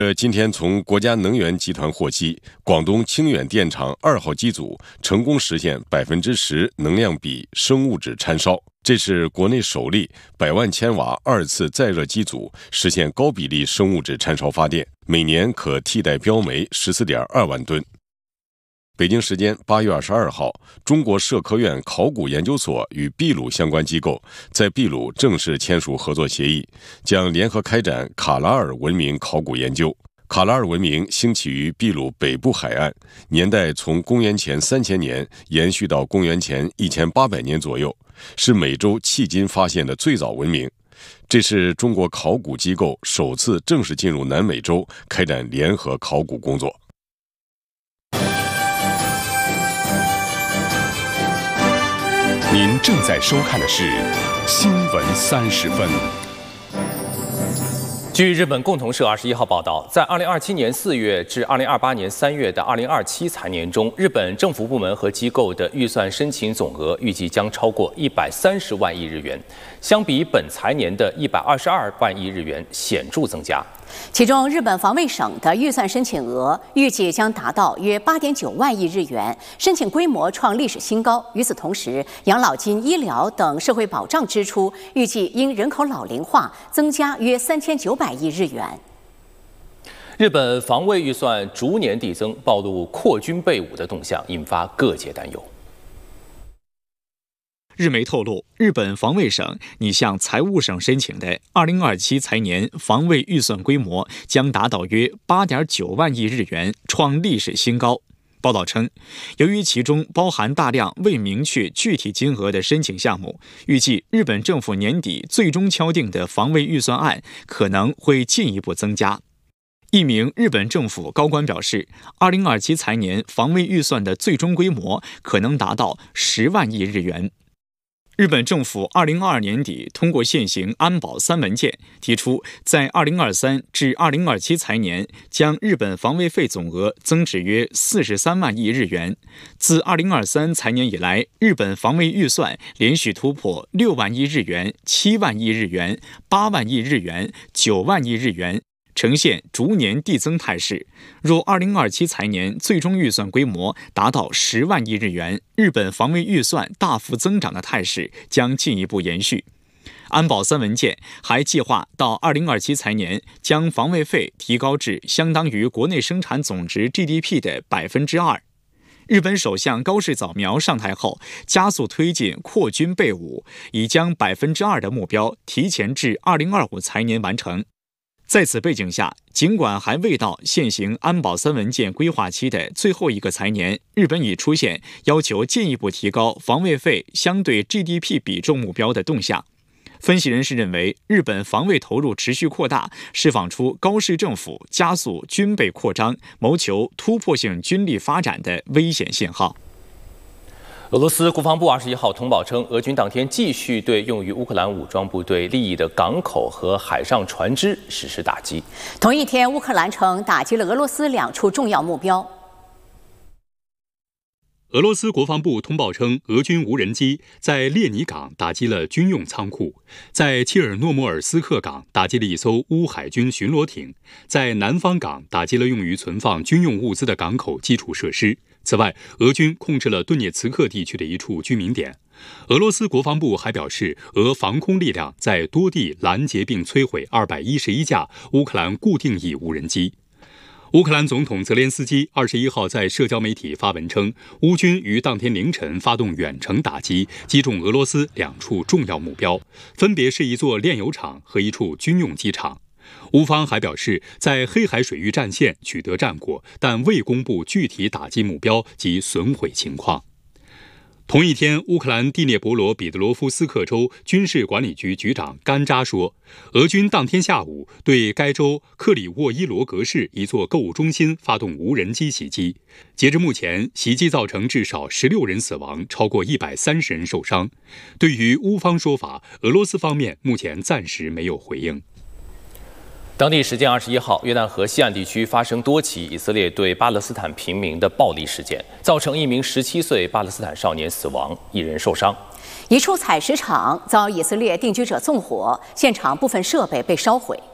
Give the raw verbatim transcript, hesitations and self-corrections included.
呃，今天从国家能源集团获悉，广东清远电厂二号机组成功实现百分之十能量比生物质掺烧，这是国内首例百万千瓦二次再热机组实现高比例生物质掺烧发电，每年可替代标煤十四点二万吨。北京时间八月二十二号，中国社科院考古研究所与秘鲁相关机构在秘鲁正式签署合作协议，将联合开展卡拉尔文明考古研究。卡拉尔文明兴起于秘鲁北部海岸，年代从公元前三千年延续到公元前一千八百年左右，是美洲迄今发现的最早文明。这是中国考古机构首次正式进入南美洲开展联合考古工作。 您正在收看的是《新闻三十分》。 据日本共同社二十一号报道，在二零二七年四月至二零二八年三月的二零二七财年中，日本政府部门和机构的预算申请总额预计将超过一百三十万亿日元，相比本财年的一百二十二万亿日元显著增加。 其中，日本防卫省的预算申请额预计将达到约八点九万亿日元，申请规模创历史新高。与此同时，养老金、医疗等社会保障支出预计因人口老龄化增加约三千九百亿日元。 日本防卫预算逐年递增，暴露扩军备武的动向，引发各界担忧。 日媒透露，日本防卫省拟向财务省申请的二零二七财年防卫预算规模将达到约八点九万亿日元，创历史新高。报道称，由于其中包含大量未明确具体金额的申请项目，预计日本政府年底最终敲定的防卫预算案可能会进一步增加。一名日本政府高官表示，二零二七财年防卫预算的最终规模可能达到十万亿日元。日本政府二零二二年底通过现行安保三文件，提出在二零二三至二零二七财年将日本防卫费总额增至约四十三万亿日元。自二零二三财年以来，日本防卫预算连续突破六万亿日元、七万亿日元、八万亿日元、九万亿日元，呈现逐年递增态势。若二零二七财年最终预算规模达到十万亿日元，日本防卫预算大幅增长的态势将进一步延续。安保三文件还计划到二零二七财年将防卫费提高至相当于国内生产总值 G D P 的百分之二。日本首相高市早苗上台后，加速推进扩军备武，已将百分之二的目标提前至二零二五财年完成。在此背景下，尽管还未到现行安保三文件规划期的最后一个财年，日本已出现要求进一步提高防卫费相对 G D P 比重目标的动向。分析人士认为，日本防卫投入持续扩大，释放出高市政府加速军备扩张、谋求突破性军力发展的危险信号。 俄罗斯国防部二十一号通报称，俄军当天继续对用于乌克兰武装部队利益的港口和海上船只实施打击。 同一天，乌克兰称打击了俄罗斯两处重要目标。 俄罗斯国防部通报称，俄军无人机在列尼港打击了军用仓库，在切尔诺莫尔斯克港打击了一艘乌海军巡逻艇，在南方港打击了用于存放军用物资的港口基础设施。此外，俄军控制了顿涅茨克地区的一处居民点。俄罗斯国防部还表示，俄防空力量在多地拦截并摧毁二百一十一架乌克兰固定翼无人机。乌克兰总统泽连斯基二十一号在社交媒体发文称，乌军于当天凌晨发动远程打击，击中俄罗斯两处重要目标，分别是一座炼油厂和一处军用机场。乌方还表示，在黑海水域战线取得战果，但未公布具体打击目标及损毁情况。同一天，乌克兰第聂伯罗彼得罗夫斯克州军事管理局局长甘扎说，俄军当天下午对该州克里沃伊罗格市一座购物中心发动无人机袭击。截至目前，袭击造成至少十六人死亡，超过一百三十人受伤。对于乌方说法，俄罗斯方面目前暂时没有回应。 当地时间二十一号，约旦河西岸地区发生多起以色列对巴勒斯坦平民的暴力事件，造成一名十七岁巴勒斯坦少年死亡，一人受伤。 一处采石场遭以色列定居者纵火，现场部分设备被烧毁。